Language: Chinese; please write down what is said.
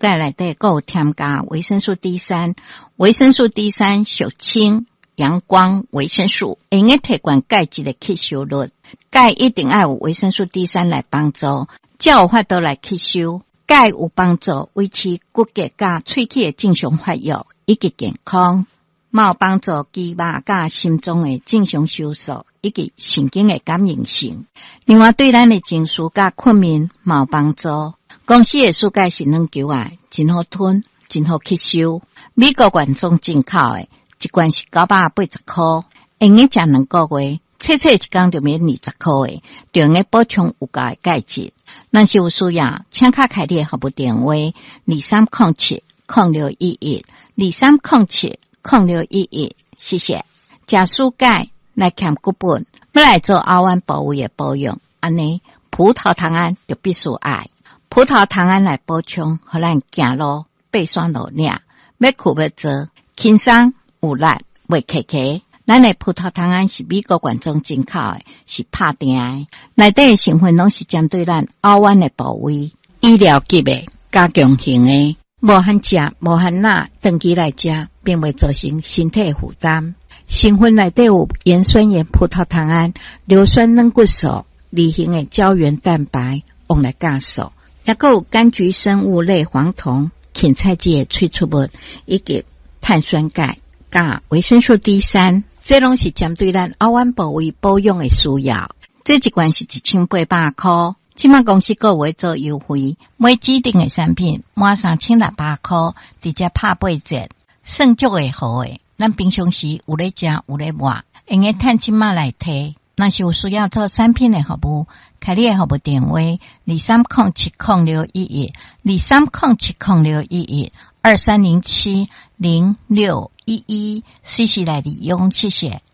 钙内底还有添加维生素 D3， 维生素 D3 属氢、阳光维生素，会用提悬钙质的吸收率。钙一定要有维生素 D3 来帮助，才有法度来吸收。钙有帮助维持骨骼甲喙齿的正常发育以及健康，嘛有帮助肌肉甲心脏的正常收缩以及神经的感应性。另外对咱的情绪甲困眠嘛有帮助。公司的输钙是软球啊，真好吞，真好吸收。美国原装进口的，一罐是980块，用个食2个月，切一天就免20块的，就用个补充有够的钙质。若是有需要，请卡开你的服务电话2307-0611，2307-0611，谢谢。食输钙来减骨本，要来做后弯部位的保养，安尼葡萄糖胺就必须爱。葡萄糖胺来补充，互咱行路爬山路领，要去要做，轻松有力，袂客气。咱的葡萄糖胺是美国原装进口的，是拍定的，内底的成分拢是针对咱后弯的部位，医疗级的、加强型的，无限食、无限钠，长期来食，并未造成身体负担。成分内底有盐酸盐葡萄糖胺、硫酸软骨素、离型的胶原蛋白，用来降素，也有柑橘生物类黄酮、芹菜籽的萃取物，以及碳酸钙、加维生素 D3。这拢是针对咱后弯部位保养的需要。这一罐是1800块，即卖公司还会做优惠，每指定的产品满3600块，直接拍8折，算足会好诶。咱平常时有咧食有咧买，用个趁即卖来摕。若是有需要做产品的服务，开你的服务电话2307-0611，2307-0611，2307-0611，随时来利用，谢谢。